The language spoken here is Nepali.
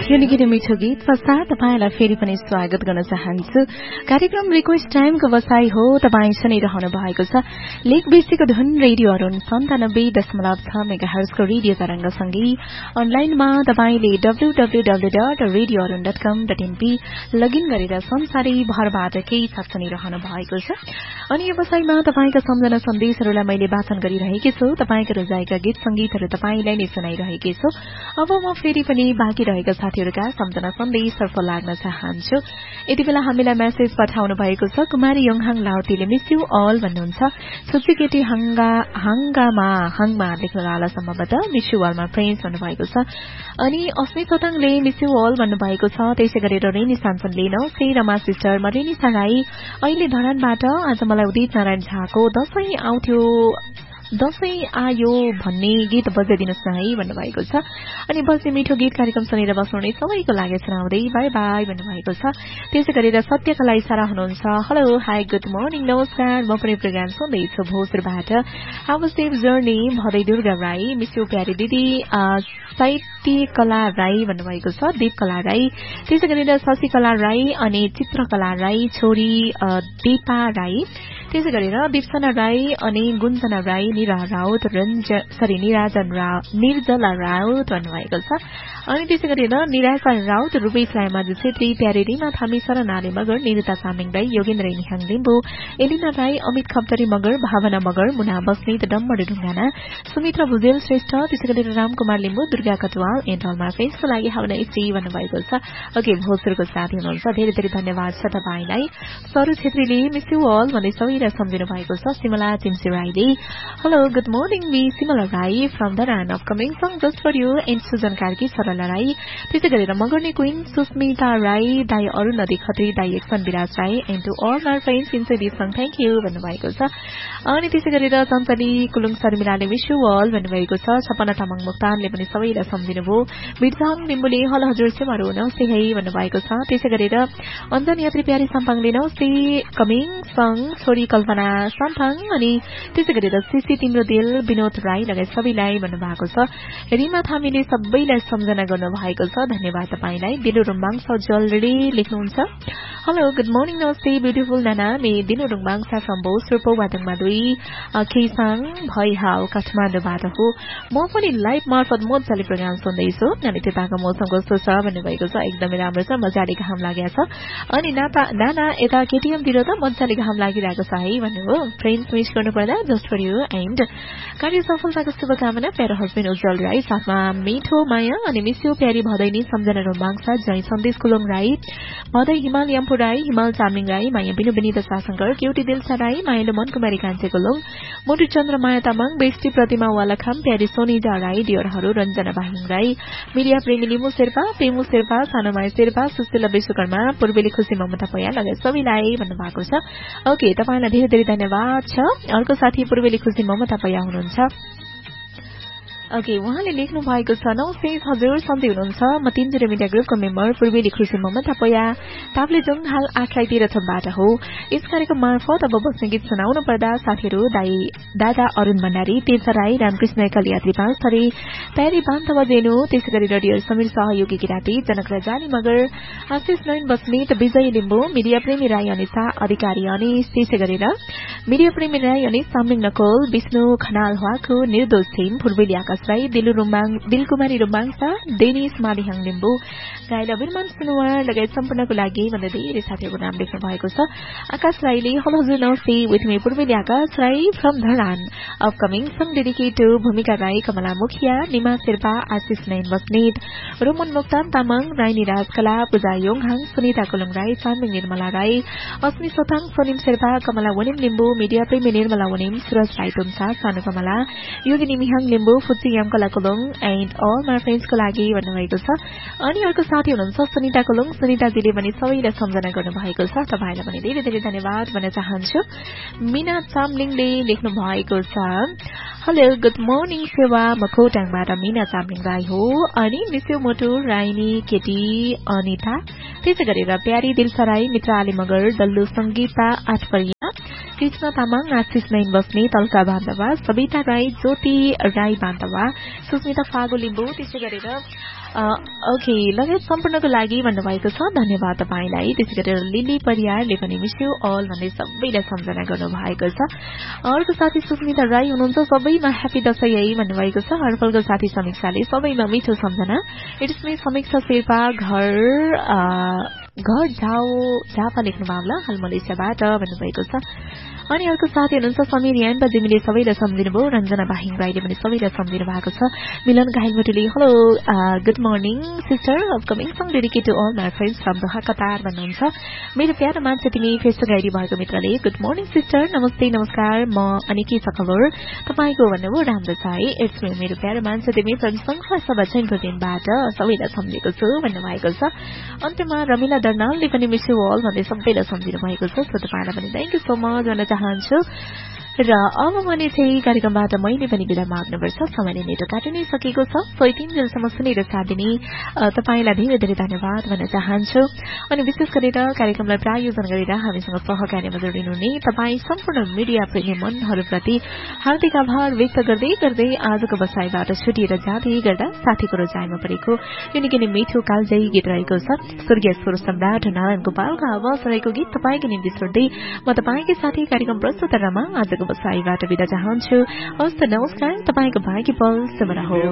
यो निकै मिठो गीत पश्चात तपाईलाई फेरि पनि स्वागत गर्न चाहन्छु। कार्यक्रम रिक्वेस्ट टाइमको बसाई हो, तपाईँ सुनिरहनु भएको छ लेक बेसीको धुन रेडियो अरुण 97.6 मेगाहर्जको रेडियो तरंगसँगै अनलाइनमा तपाईले www.radioarun.com.np लगइन गरेर संसारै भरबाट केही साथ सुनिरहनु भएको छ। अनि यो बसाईमा तपाईका सम्झना सन्देशहरूलाई मैले वाचन गरिरहेकी छु। तपाईका रोजाइका गीत संगीतहरू तपाईलाई नै सुनाइरहेकी छु। अब म फेरि पनि बाँकी रहेका साथीहरूका सम्झना सन्देशतर्फ लाग्न चाहन्छु। यति बेला हामीलाई मेसेज पठाउनु भएको छ। कुमारी योङहाङ लाउतीले मिस यु अल भन्नुहुन्छ। सुचिकेटी हाङमा लेख्नु लालासम्मबाट मिस यु अलमा फ्रेन्ड्स भन्नुभएको छ। अनि अस्मी सोताङले मिस यु अल भन्नुभएको छ। त्यसै गरेर रेनी सान्सनले नमस्ते रमा सिस्टर, म रेनी साराई अहिले धरानबाट। आज मलाई उदित नारायण झाको दशैं आयो भन्ने गीत बजाइदिनुहोस् न है भन्नुभएको छ। अनि बस्ने मिठो गीत कार्यक्रम सुनेर बस्नुहुने सबैको लागि सुनाउँदै बाई बाई भन्नुभएको छ। त्यसै गरेर सत्यकला इसारा हुनुहुन्छ। हेलो हाई गुड मर्निङ नमस्कार, म पनि प्रोग्राम सुन्दैछु भोजपुरबाट। How safe journey Bhade Durga Rai, miss you प्यारी दिदी साहित्य कला राई भन्नुभएको छ। दीपकला राई, त्यसै गरेर शशिकला राई अनि चित्रकला राई छोरी दीपा राई, त्यसै गरेर दीपसना राई अनि गुन्जना राई, निर्जला राउत भन्नुभएको छ। अनि त्यसै गरेर निराशा राउत, रूपेश रायमाझी छेत्री, प्यारे रिमा थामी, शरणा मगर, निरुता सामिङ राई, योगेन्द्र निहाङ लिम्बू, एलिना राई, अमित खप्तरी मगर, भावना मगर, मुना बस्नेत, डम्बर ढुङ्गाना, सुमित्रा भुजेल श्रेष्ठ, त्यसै गरेर रामकुमार लिम्बू, दुर्गा कटवाल एन्ड अलमा फ्रेन्ड्सको लागि हाउन स्त्री भन्नुभएको छ। ओके, भोजपुरको साथी हुनुहुन्छ, धेरै धेरै धन्यवाद छ तपाईलाई। सरू छेत्रीले मिस यु अल भन्दै सबैलाई सम्झिनु भएको छ। सिमला चिम्सी राईले hello good morning me Shimla Rai from Dharan, upcoming song just for you and Sujan Karki, सरला राई, त्यसै गरेर मगर्ने क्वीन सुस्मिता राई, दाई अरुण नदी खत्री, दाई action Viraj Rai and to all my friends in this song thank you भन्नुभएको छ। अनि त्यसै गरेर चञ्चली कुलुङ शर्मिलाले विश यु अल भन्नुभएको छ। छपना तामाङ मुक्तानले पनि सबैलाई सम्झिनुभयो। बिर्साङ लिम्बुले हल हजुर सेमारो नमस्ते है भन्नुभएको छ। त्यसै गरेर अञ्जन यात्री प्यारी साम्पाङले नमस्ते कमिङ सङ छोरी कल्पना साम्पाङ, अनि त्यसै गरेर सिसी तिम्रो दिल विनोद राई लगायत सबैलाई भन्नुभएको छ। रिमा थामीले सबैलाई सम्झना गर्नुभएको छ, धन्यवाद तपाईलाई। दिलु रुम्बाङ सजलले लेख्नुहुन्छ हेलो गुड मर्निङ नमस्ते ब्युटिफुल नाना मे दिनु रुम्बाङ सा फ्रम बोस रुपौ बाटङमा दुई खेसाङ भइहाउ काठमाडौँबाट हो। म पनि लाइभ मार्फत मजाले प्रोग्राम सुन्दैछु। अनि त्यताको मौसम कस्तो छ भन्नुभएको छ। एकदमै राम्रो छ, मजाले घाम लागेको छ। अनि नाना यता केटीएमतिर त मजाले घाम लागिरहेको छ है भन्नुभयो। फ्रेन्ड्स मिस गर्नुपर्दा जस्ट फर यु एन्ड कार्य सफलताको शुभकामना प्यारो हस्बेन्ड उज्जवल राई, साथमा मिठो माया अनि मिस यु प्यारी भदैनी सम्झना रुम्बाङसा, जय सन्देश कुलुङ राई, भदै हिमाल यम्पु राई, हिमाल चामिङ राई, माया बिनु विनिता सासङ्कर, क्युटी दिलसा राई, मायालो मन कुमारी कान्छे कुलुङ, मोटु चन्द्र माया तामाङ, बेष्टी प्रतिमा वालाखाम, प्यारी सोनिजा राई, डियरहरू रञ्जना बाहिङ राई, मिडिया प्रेमी लिमु शेर्पा, पेमु शेर्पा, सानोमाया शेर्पा, सुशीला विश्वकर्मा, पूर्वेली खुशी ममता पया लगायत सबैलाई भन्नुभएको छ। ओके, तपाईलाई धेरै धेरै धन्यवाद छ। अर्को साथी पूर्वेली खुशी ममता पया हुनुहुन्छ। ओके, उहाँले लेख्नु भएको छ नमस्ते हजुर सन्चै हुनुहुन्छ, म तिनजुरे मिडिया ग्रुपको मेम्बर पूर्वेली खुशी ममता पया ताप्लेजुङ हाल आख्राई तेह्रथुमबाट हो। यस कार्यक्रम मार्फत अब बस्ने गीत सुनाउनु पर्दा साथीहरू दादा अरुण भण्डारी, तीर्थ राई, रामकृष्ण एकल यात्री पाँच थरी, प्यारी बान्तव जेनु, त्यसै गरी रेडियो समीर सहयोगी किराती, जनक रजानी मगर, आशिष नयन बस्नेत, विजय लिम्बू, मिडिया प्रेमी राई अनिसा अधिकारी अनिस, त्यसै गरेर मिडिया प्रेमी राई अनिस, सामिङ नकोल, विष्णु खनाल हुवाको, निर्दोष थिम, पूर्वेली आकाश राई, दिलकुमारी रुम्बाङसा, डेनिस मालिहाङ लिम्बू, गाइला बिरमान सुनुवार लगायत सम्पूर्णको लागि भन्दै धेरै साथीहरूको नाम लेख्नु भएको छ। आकाश राईले हेलो हजुर नमस्ते with me Purbeli Akash Rai from Dharan, upcoming song dedicate to भूमिका राई, कमला मुखिया, निमा शेर्पा, आशिष नयन बस्नेत, रोमन मोक्तान तामाङ, राई निराज कला, पूजा योङहाङ, सुनिता कुलुङ राई, चामिङ निर्मला राई, अस्मी सोथाङ, सोनिम शेर्पा, कमला वनिम लिम्बू, मिडिया प्रेमी निर्मला वनिम, सुरज राई तुमसा, सानु कमला, योगिनी मिहाङ लिम्बू, फुची कला कुलुङ एन्ड अल माई फ्रेन्ड्सको लागि भन्नुभएको छ। अनि अर्को साथी हुनुहुन्छ सुनिता कुलुङ, सुनिताजीले पनि सबैलाई सम्झना गर्नुभएको छ। तपाईलाई पनि धेरै धेरै धन्यवाद भन्न चाहन्छु। मीना चामलिङले लेख्नु भएको छ हेलो गुड मर्निङ सेवा, म खोटाङबाट मीना चामलिङ राई हो। अनि मिस्यु मोटु राइनी केटी अनिता, त्यसै गरेर प्यारी दिलसा राई, मित्र आली मगर, दल्लु संगीता आठपरिया, कृष्ण तामाङ आशिष नैन बस्ने तल्का बान्धवा सविता राई ज्योति राई बान्धवा सुस्मिता फागु लिम्बू त्यसै गरेर ओके लगायत सम्पूर्णको लागि भन्नुभएको छ धन्यवाद तपाईलाई। त्यसै गरेर लिली परियारले पनि मिस यु अल भन्दै सबैलाई सम्झना गर्नुभएको छ। अर्को साथी सुस्मिता राई हुनुहुन्छ सबैमा ह्यापी दशैं है भन्नुभएको छ। हरफलको साथी समीक्षाले सबैमा मिठो सम्झना। इट्स मी समीक्षा शेर्पा घर झापा लेख्नु भावला हाल मलेसियाबाट भन्नुभएको छ। अनि अर्को साथी हुनुहुन्छ समीर यान जिमीले सबैलाई सम्झिनु भयो। रञ्जना बाहिङ राईले पनि सबैलाई सम्झिनु भएको छ। मिलन घाइलमोटुले hello good morning sister upcoming song dedicate to all my friends from Doha Qatar भन्नुहुन्छ। मेरो प्यारो मान्छे तिमी फेसबुक आइडी भएको मित्रले गुड मर्निङ सिस्टर नमस्ते नमस्कार म अनि के छ खबर तपाईँको भन्नुभयो। राम्रो छ है। इट्स मी मेरो प्यारो मान्छे तिमी फ्रम सङ्खला सभा चैनपुरबाट सबैलाई सम्झेको छु भन्नुभएको छ। अन्त्यमा रमिला दर्नालले पनि मिस यु अल भन्दै सबैलाई सम्झिनु भएको छ। सो तपाईँलाई पनि थ्याङ्क यू सो मच भन्न चाहन्छु। र अब भने चाहिँ कार्यक्रमबाट मैले पनि बिदा माग्नुपर्छ। समयले नेटो काटि नै सकेको छ। सो यतिन्जेलसम्म सुनेर साथ दिने तपाईँलाई धेरै धेरै धन्यवाद भन्न चाहन्छु। अनि विशेष गरेर कार्यक्रमलाई प्रायोजन गरेर हामीसँग सहकार्यमा जोडिनुहुने तपाईँ सम्पूर्ण मिडिया प्रेमी मनहरूप्रति हार्दिक आभार व्यक्त गर्दै गर्दै आजको बसाइबाट छुटिएर जाँदै गर्दा साथीको रोजाइमा परेको यो निकै नै मिठो कालजयी गीत रहेको छ। स्वर्गीय स्वर सम्राट नारायण गोपालको आवाज रहेको गीत तपाईँको निम्ति छोड्दै म तपाईँकै साथी कार्यक्रम प्रस्तुतरमा आजको बसाइबाट बिदा चाहन्छु। हस्त नमस्कार। तपाईँको भाग्य पल शुभ रहोस्।